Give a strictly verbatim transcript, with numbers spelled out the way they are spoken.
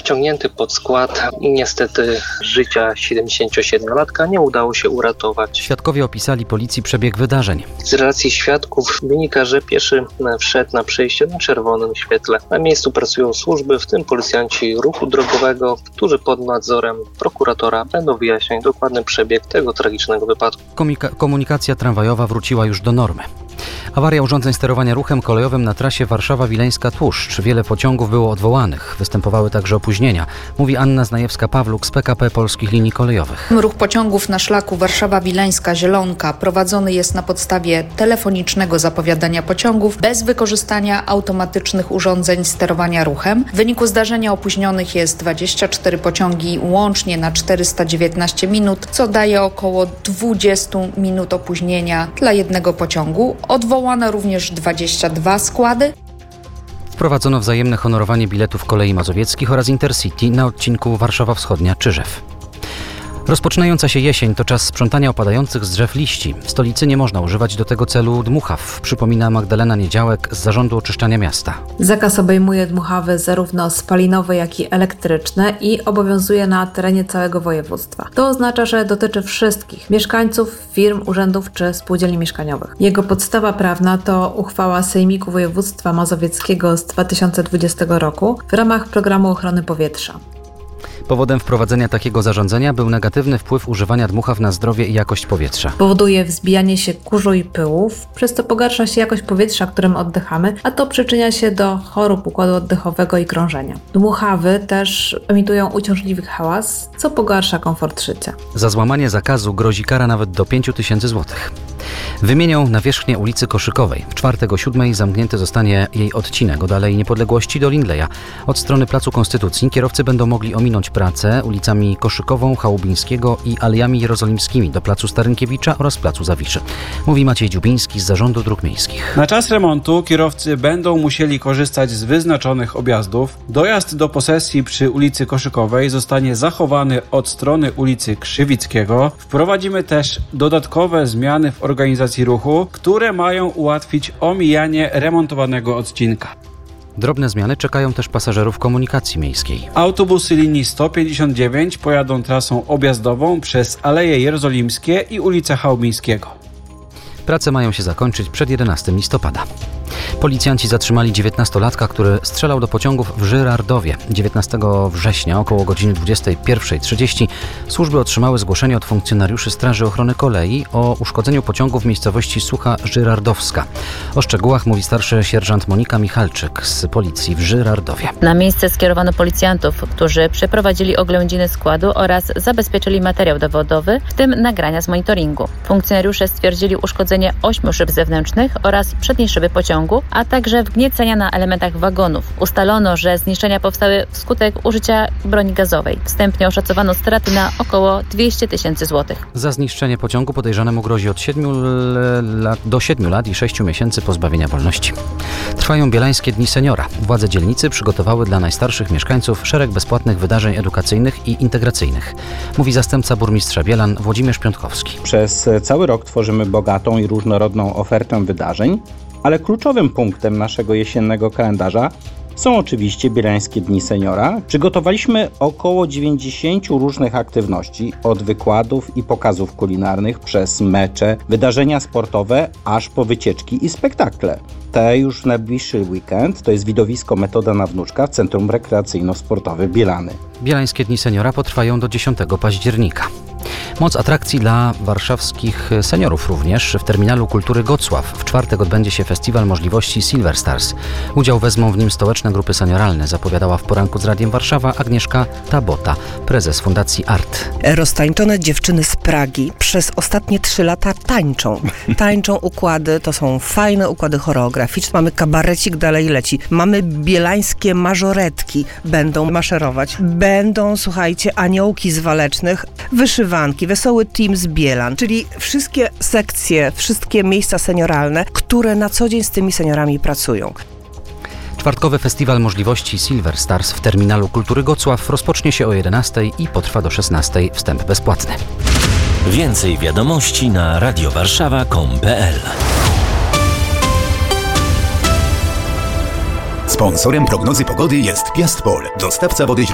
wciągnięty pod skład i niestety życia siedemdziesięciosiedmiolatka nie udało się uratować. Świadkowie opisali policji przebieg wydarzeń. Z relacji świadków wynika, że pieszy wszedł na przejście na czerwonym świetle. Na miejscu pracują służby, w tym policjanci ruchu drogowego, którzy pod nadzorem prokuratora będą wyjaśniać dokładny przebieg tego tragicznego wypadku. Komunika- komunikacja tramwajowa wróciła już do normy. Awaria urządzeń sterowania ruchem kolejowym na trasie Warszawa-Wileńska-Tłuszcz. Wiele pociągów było odwołanych. Występowały także opóźnienia. Mówi Anna Znajewska-Pawluk z P K P Polskich Linii Kolejowych. Ruch pociągów na szlaku Warszawa-Wileńska-Zielonka prowadzony jest na podstawie telefonicznego zapowiadania pociągów bez wykorzystania automatycznych urządzeń sterowania ruchem. W wyniku zdarzenia opóźnionych jest dwadzieścia cztery pociągi łącznie na czterysta dziewiętnaście minut, co daje około dwadzieścia minut opóźnienia dla jednego pociągu. Odwołano również dwadzieścia dwa składy. Wprowadzono wzajemne honorowanie biletów kolei mazowieckich oraz Intercity na odcinku Warszawa Wschodnia-Czyżew. Rozpoczynająca się jesień to czas sprzątania opadających z drzew liści. W stolicy nie można używać do tego celu dmuchaw, przypomina Magdalena Niedziałek z Zarządu Oczyszczania Miasta. Zakaz obejmuje dmuchawy zarówno spalinowe, jak i elektryczne i obowiązuje na terenie całego województwa. To oznacza, że dotyczy wszystkich mieszkańców, firm, urzędów czy spółdzielni mieszkaniowych. Jego podstawa prawna to uchwała Sejmiku Województwa Mazowieckiego z dwa tysiące dwudziestego roku w ramach Programu Ochrony Powietrza. Powodem wprowadzenia takiego zarządzenia był negatywny wpływ używania dmuchaw na zdrowie i jakość powietrza. Powoduje wzbijanie się kurzu i pyłów, przez co pogarsza się jakość powietrza, którym oddychamy, a to przyczynia się do chorób układu oddechowego i krążenia. Dmuchawy też emitują uciążliwy hałas, co pogarsza komfort życia. Za złamanie zakazu grozi kara nawet do pięć tysięcy złotych. Wymienią nawierzchnię ulicy Koszykowej. W czwartek o siódmej zamknięty zostanie jej odcinek od Alei Niepodległości do Lindleya. Od strony Placu Konstytucji kierowcy będą mogli ominąć pracę ulicami Koszykową, Chałubińskiego i Alejami Jerozolimskimi do Placu Starynkiewicza oraz Placu Zawiszy. Mówi Maciej Dziubiński z Zarządu Dróg Miejskich. Na czas remontu kierowcy będą musieli korzystać z wyznaczonych objazdów. Dojazd do posesji przy ulicy Koszykowej zostanie zachowany od strony ulicy Krzywickiego. Wprowadzimy też dodatkowe zmiany w organizacji ruchu, które mają ułatwić omijanie remontowanego odcinka. Drobne zmiany czekają też pasażerów komunikacji miejskiej. Autobusy linii sto pięćdziesiąt dziewięć pojadą trasą objazdową przez Aleje Jerozolimskie i ulicę Chałubińskiego. Prace mają się zakończyć przed jedenastego listopada. Policjanci zatrzymali dziewiętnastolatka, który strzelał do pociągów w Żyrardowie. dziewiętnastego września około godziny dwudziestej pierwszej trzydzieści służby otrzymały zgłoszenie od funkcjonariuszy Straży Ochrony Kolei o uszkodzeniu pociągu w miejscowości Sucha Żyrardowska. O szczegółach mówi starszy sierżant Monika Michalczyk z policji w Żyrardowie. Na miejsce skierowano policjantów, którzy przeprowadzili oględziny składu oraz zabezpieczyli materiał dowodowy, w tym nagrania z monitoringu. Funkcjonariusze stwierdzili uszkodzenie ośmiu szyb zewnętrznych oraz przedniej szyby pociągu, a także wgniecenia na elementach wagonów. Ustalono, że zniszczenia powstały wskutek użycia broni gazowej. Wstępnie oszacowano straty na około dwieście tysięcy złotych. Za zniszczenie pociągu podejrzanemu grozi od siedmiu lat do siedmiu lat i sześciu miesięcy pozbawienia wolności. Trwają Bielańskie Dni Seniora. Władze dzielnicy przygotowały dla najstarszych mieszkańców szereg bezpłatnych wydarzeń edukacyjnych i integracyjnych. Mówi zastępca burmistrza Bielan Włodzimierz Piątkowski. Przez cały rok tworzymy bogatą i różnorodną ofertę wydarzeń, ale kluczowym punktem naszego jesiennego kalendarza są oczywiście Bielańskie Dni Seniora. Przygotowaliśmy około dziewięćdziesiąt różnych aktywności, od wykładów i pokazów kulinarnych, przez mecze, wydarzenia sportowe, aż po wycieczki i spektakle. Te już w najbliższy weekend to jest widowisko Metoda na Wnuczka w Centrum Rekreacyjno-Sportowe Bielany. Bielańskie Dni Seniora potrwają do dziesiątego października. Moc atrakcji dla warszawskich seniorów również. W Terminalu Kultury Gocław w czwartek odbędzie się Festiwal Możliwości Silver Stars. Udział wezmą w nim stołeczne grupy senioralne, zapowiadała w poranku z Radiem Warszawa Agnieszka Tabota, prezes Fundacji Art. Roztańczone dziewczyny z Pragi przez ostatnie trzy lata tańczą. Tańczą układy, to są fajne układy choreograficzne. Mamy kabarecik, dalej leci. Mamy bielańskie mażoretki, będą maszerować. Będą, słuchajcie, aniołki z Walecznych, wyszywanki, wesoły team z Bielan, czyli wszystkie sekcje, wszystkie miejsca senioralne, które na co dzień z tymi seniorami pracują. Czwartkowy Festiwal Możliwości Silver Stars w Terminalu Kultury Gocław rozpocznie się o jedenastej i potrwa do szesnastej. Wstęp bezpłatny. Więcej wiadomości na radiowarszawa kropka com kropka pe el. Sponsorem prognozy pogody jest Piastpol, dostawca wody